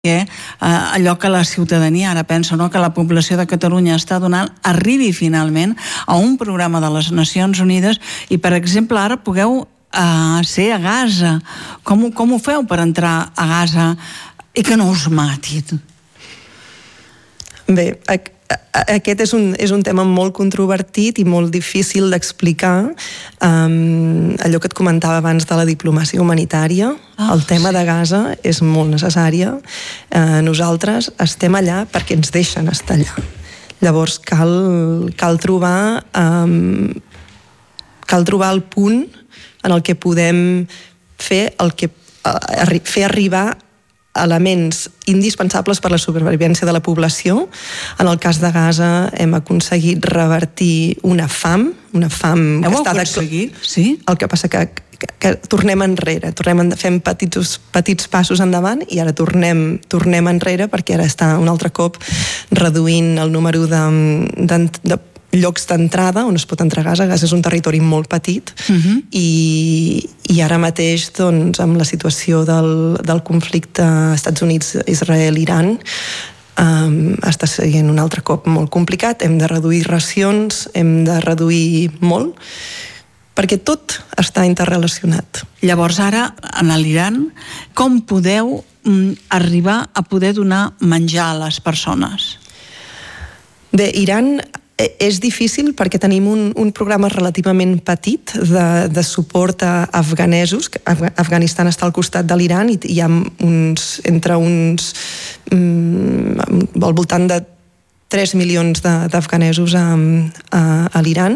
allò que la ciutadania ara pensa, no? Que la població de Catalunya està donant arribi finalment a un programa de les Nacions Unides i, per exemple, ara pugueu ser a Gaza. Com ho feu per entrar a Gaza i que no us matin? Bé, aquest és un tema molt controvertit i molt difícil d'explicar. Allò que et comentava abans de la diplomàcia humanitària, el tema de Gaza és molt necessària. Nosaltres estem allà perquè ens deixen estar allà. Llavors cal trobar el punt en el que podem fer arribar elements indispensables per a la supervivència de la població. En el cas de Gaza hem aconseguit revertir una fam que està aconseguit? Sí? El que passa que tornem enrere, fem petits passos endavant i ara tornem enrere perquè ara està un altre cop reduint el número de llocs d'entrada on es pot entrar a Gaza. Gaza és un territori molt petit i ara mateix, doncs, amb la situació del conflicte Estats Units-Israel-Iran està sent un altre cop molt complicat. Hem de reduir racions, hem de reduir molt, perquè tot està interrelacionat. Llavors ara, en l'Iran, com podeu arribar a poder donar menjar a les persones? Bé, Iran és difícil perquè tenim un programa relativament petit de suport a afganesos. Afganistan està al costat de l'Iran i hi ha al voltant de 3 milions d'afganesos a l'Iran.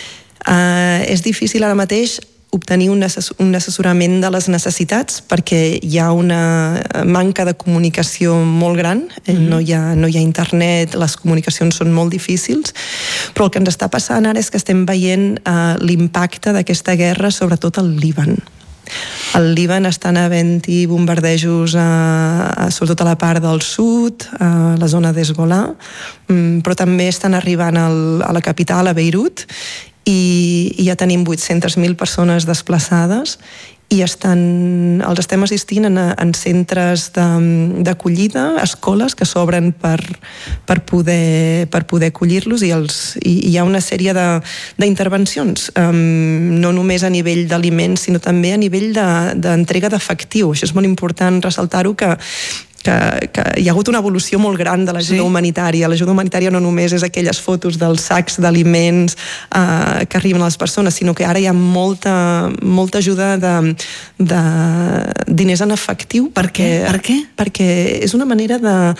És difícil ara mateix obtenir un assessorament de les necessitats perquè hi ha una manca de comunicació molt gran, no hi ha internet, les comunicacions són molt difícils, però el que ens està passant ara és que estem veient l'impacte d'aquesta guerra sobretot al Líban. Al Líban estan havent-hi bombardejos sobretot a la part del sud, a la zona d'Hezbollah, però també estan arribant a la capital, a Beirut, i ja tenim 800.000 persones desplaçades i els estem assistint en centres d'acollida, escoles que s'obren per poder acollir-los i hi ha una sèrie d'intervencions, no només a nivell d'aliments sinó també a nivell d'entrega d'efectiu. Això és molt important ressaltar-ho, que hi ha hagut una evolució molt gran de l'ajuda humanitària. L'ajuda humanitària no només és aquelles fotos dels sacs d'aliments que arriben a les persones, sinó que ara hi ha molta ajuda de diners en efectiu. Per què? Perquè és una manera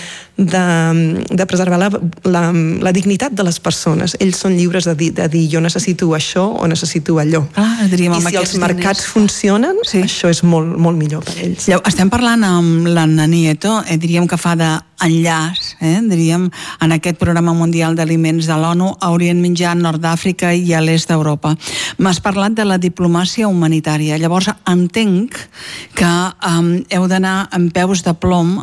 de preservar la dignitat de les persones. Ells són lliures de dir jo necessito això o necessito allò. I si els mercats funcionen, això és molt, molt millor per ells. Estem parlant amb l'Anna Nieto, diríem que fa d'enllaç, diríem, en aquest programa mundial d'aliments de l'ONU a Orient Mitjà, Nord d'Àfrica i a l'est d'Europa. M'has parlat de la diplomàcia humanitària. Llavors entenc que heu d'anar amb peus de plom,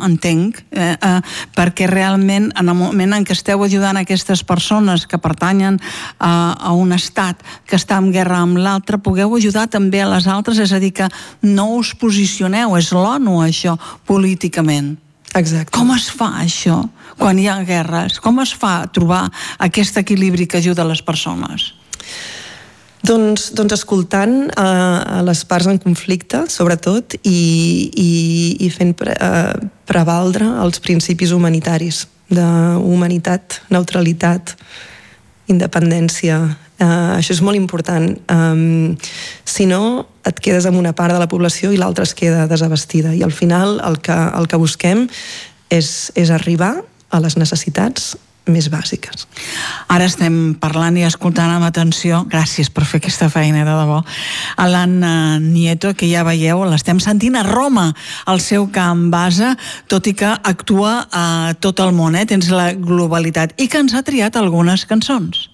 perquè realment en el moment en què esteu ajudant aquestes persones que pertanyen a un estat que està en guerra amb l'altre, pugueu ajudar també a les altres, és a dir, que no us posicioneu, és l'ONU això, políticament. Exacte. Com es fa això quan hi ha guerres? Com es fa trobar aquest equilibri que ajuda les persones? Doncs escoltant a les parts en conflicte, sobretot, i fent prevaldre els principis humanitaris d'humanitat, neutralitat, independència. Això és molt important. Si no, et quedes amb una part de la població i l'altra es queda desabastida. I al final el que busquem és arribar a les necessitats més bàsiques. Ara estem parlant i escoltant amb atenció, gràcies per fer aquesta feina, de debò, a l'Anna Nieto, que ja veieu, l'estem sentint a Roma, al seu camp base, tot i que actua a tot el món, tens la globalitat, i que ens ha triat algunes cançons.